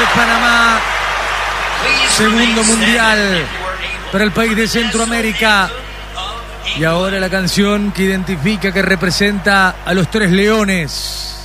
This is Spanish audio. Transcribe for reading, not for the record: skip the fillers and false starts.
Panamá. Segundo mundial para el país de Centroamérica. Y ahora la canción que identifica, que representa a los Tres Leones.